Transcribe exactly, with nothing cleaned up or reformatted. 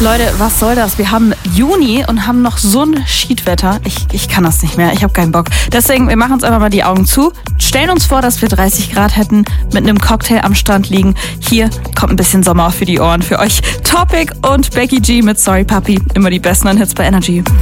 Leute, was soll das? Wir haben Juni und haben noch so ein Schiedwetter. Ich, ich kann das nicht mehr. Ich habe keinen Bock. Deswegen, wir machen uns einfach mal die Augen zu, stellen uns vor, dass wir dreißig Grad hätten, mit einem Cocktail am Strand liegen. Hier kommt ein bisschen Sommer für die Ohren für euch. Topic und Becky G mit Sorry Papi. Immer die besten Hits bei Energy.